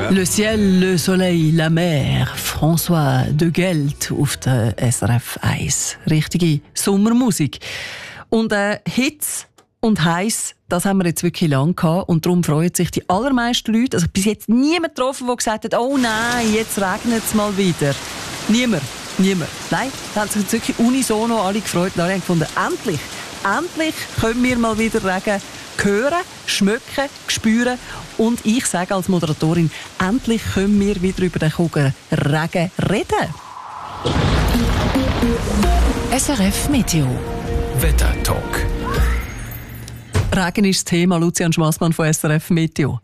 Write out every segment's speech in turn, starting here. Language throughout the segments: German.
Le ciel, le soleil, la mer. François de Gelt auf der SRF 1. Richtige Sommermusik. Und Hitze und heiß, das haben wir jetzt wirklich lange gehabt. Und darum freuen sich die allermeisten Leute. Also bis jetzt niemand getroffen, der gesagt hat, oh nein, jetzt regnet es mal wieder. Niemand. Nein, da haben sich jetzt wirklich unisono alle gefreut. Und alle haben gefunden, endlich können wir mal wieder Regen hören, schmecken, spüren. Und ich sage als Moderatorin, endlich können wir wieder über den Regen reden. SRF Meteo. Wettertalk. Regen ist das Thema. Lucian Schmassmann von SRF Meteo.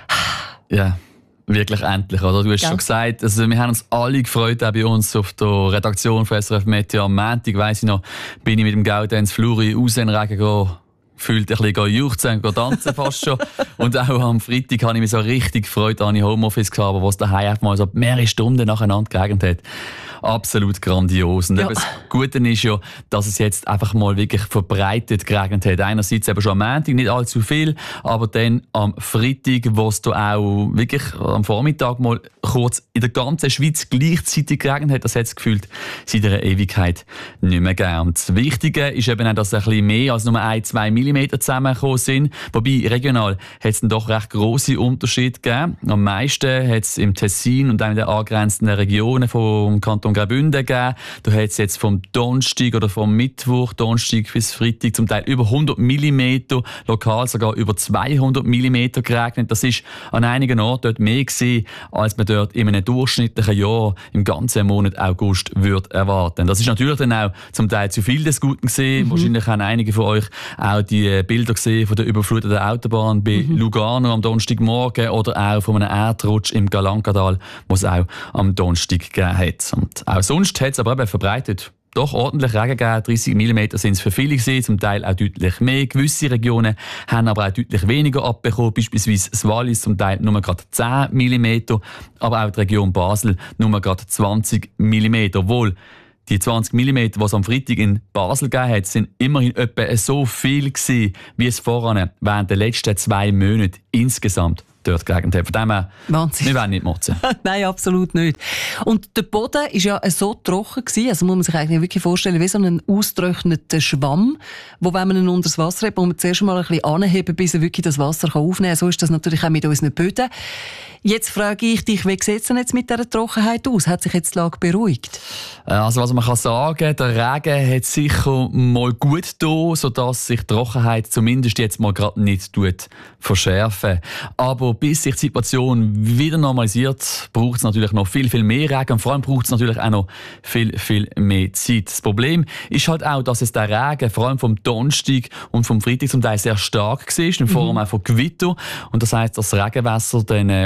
Ja, wirklich endlich. Oder? Du hast schon gesagt, also wir haben uns alle gefreut, auch bei uns auf der Redaktion von SRF Meteo. Am Montag, weiss ich noch, bin ich mit dem Gaudenz Fluri raus in den Regen gegangen. Gefühlt ein bisschen juchzen, tanzen fast schon. Und auch am Freitag habe ich mich so richtig gefreut, an Homeoffice gehabt, wo es daheim einfach mal so mehrere Stunden nacheinander geregnet hat. Absolut grandios. Und das Gute ist ja, dass es jetzt einfach mal wirklich verbreitet geregnet hat. Einerseits eben schon am Montag, nicht allzu viel, aber dann am Freitag, wo es da auch wirklich am Vormittag mal kurz in der ganzen Schweiz gleichzeitig geregnet hat, das hat es gefühlt seit einer Ewigkeit nicht mehr gegeben. Und das Wichtige ist eben auch, dass ein bisschen mehr als nur 1-2 Millimeter zusammengekommen sind. Wobei regional hat es dann doch recht grosse Unterschiede gegeben. Am meisten hat es im Tessin und auch in den angrenzenden Regionen vom Kanton Graubünden gegeben. Da hat es jetzt vom Donnerstag oder vom Mittwoch, Donnerstag bis Freitag zum Teil über 100 Millimeter, lokal sogar über 200 Millimeter geregnet. Das ist an einigen Orten dort mehr gewesen, als man dort in einem durchschnittlichen Jahr im ganzen Monat August würde erwarten. Das ist natürlich dann auch zum Teil zu viel des Guten gewesen. Wahrscheinlich haben einige von euch auch die Bilder gesehen von der überfluteten Autobahn bei Lugano am Donnerstagmorgen oder auch von einem Erdrutsch im Galangadal, was es auch am Donnerstag gegeben hat. Und auch sonst hat es aber eben verbreitet doch ordentlich Regen gegeben. 30 mm sind es für viele gewesen, zum Teil auch deutlich mehr. Gewisse Regionen haben aber auch deutlich weniger abbekommen, beispielsweise das Wallis zum Teil nur gerade 10 mm, aber auch die Region Basel nur gerade 20 mm. Obwohl die 20 mm, die es am Freitag in Basel gegeben hat, sind immerhin etwa so viel gewesen, wie es voran während der letzten 2 Monate insgesamt dort geregnet hat. Von dem her, Wahnsinn. Wir wollen nicht motzen. Nein, absolut nicht. Und der Boden war ja so trocken gewesen, also muss man sich eigentlich wirklich vorstellen, wie so ein ausgetrockneter Schwamm, wo wenn man ihn unter das Wasser hat, muss man zuerst mal ein bisschen anheben, bis er wirklich das Wasser aufnehmen kann. So ist das natürlich auch mit unseren Böden. Jetzt frage ich dich, wie sieht es denn jetzt mit dieser Trockenheit aus? Hat sich jetzt die Lage beruhigt? Also was man kann sagen, der Regen hat sicher mal gut getan, sodass sich die Trockenheit zumindest jetzt mal gerade nicht verschärfen. Aber bis sich die Situation wieder normalisiert, braucht es natürlich noch viel, viel mehr Regen. Und vor allem braucht es natürlich auch noch viel, viel mehr Zeit. Das Problem ist halt auch, dass es der Regen vor allem vom Donnerstag und vom Freitag zum Teil sehr stark war, in Form auch von Gewitter. Und das heisst, dass das Regenwasser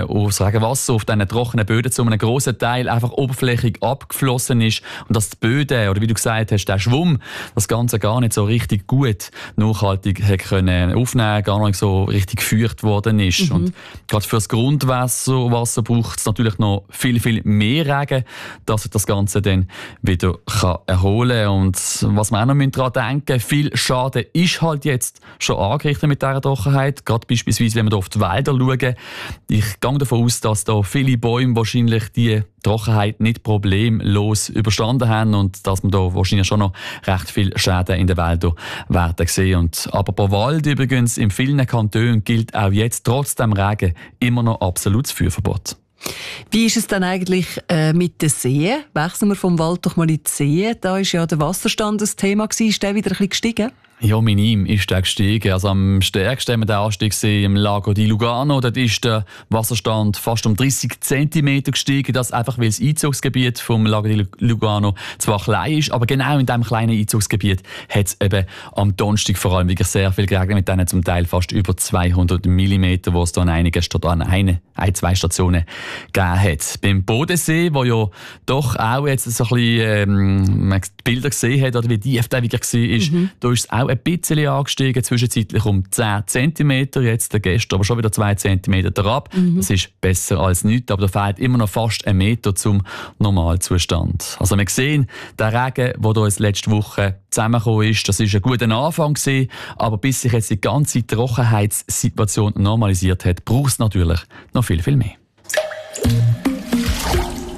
auf diesen trockenen Böden zu einem grossen Teil einfach oberflächig abgeflossen ist und dass die Böden, oder wie du gesagt hast, der Schwumm, das Ganze gar nicht so richtig gut nachhaltig aufnehmen konnte, gar nicht so richtig geführt worden ist. Und gerade für das Grundwasser braucht es natürlich noch viel, viel mehr Regen, dass sich das Ganze dann wieder erholen kann. Und was wir auch noch daran denken, viel Schaden ist halt jetzt schon angerichtet mit dieser Trockenheit. Gerade beispielsweise, wenn wir auf die Wälder schauen. Ich gehe davon aus, dass da viele Bäume wahrscheinlich die Trockenheit nicht problemlos überstanden haben und dass man da wahrscheinlich schon noch recht viel Schäden in den Wäldern werden sehen. Und apropos Wald übrigens, in vielen Kantonen gilt auch jetzt trotz dem Regen immer noch absolutes Feuerverbot. Wie ist es dann eigentlich mit den Seen? Wechseln wir vom Wald doch mal in die Seen. Da ist ja der Wasserstand das Thema gewesen. Ist der wieder ein bisschen gestiegen? Ja, minim ist der gestiegen. Also am stärksten haben wir den Anstieg gesehen im Lago di Lugano. Dort ist der Wasserstand fast um 30 cm gestiegen. Das einfach, weil das Einzugsgebiet vom Lago di Lugano zwar klein ist, aber genau in diesem kleinen Einzugsgebiet hat es eben am Donnerstag vor allem wirklich sehr viel geregnet, mit denen zum Teil fast über 200 mm, wo es dann einige an 2 Stationen gegeben hat. Beim Bodensee, wo ja doch auch jetzt so ein bisschen man die Bilder gesehen hat, oder wie tief der wirklich war, da ist es auch ein bisschen angestiegen, zwischenzeitlich um 10 cm, jetzt gestern aber schon wieder 2 cm herab. Das ist besser als nichts, aber da fehlt immer noch fast 1 Meter zum Normalzustand. Also wir sehen, der Regen, der da letzte Woche zusammengekommen ist, das ist ein guter Anfang gewesen, aber bis sich jetzt die ganze Trockenheitssituation normalisiert hat, braucht es natürlich noch viel, viel mehr.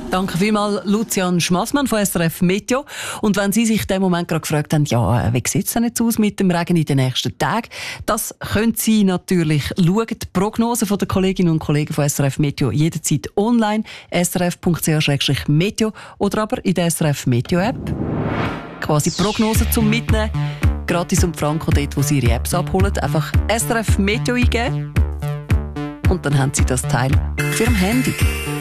Danke vielmals, Lucian Schmassmann von SRF Meteo. Und wenn Sie sich in dem Moment gerade gefragt haben, ja, wie sieht es denn jetzt aus mit dem Regen in den nächsten Tagen? Das können Sie natürlich schauen. Die Prognose der Kolleginnen und Kollegen von SRF Meteo jederzeit online, srf.ch/meteo oder aber in der SRF Meteo App. Quasi Prognose zum Mitnehmen. Gratis um Franco dort, wo Sie Ihre Apps abholen. Einfach SRF Meteo eingeben. Und dann haben Sie das Teil für Ihr Handy.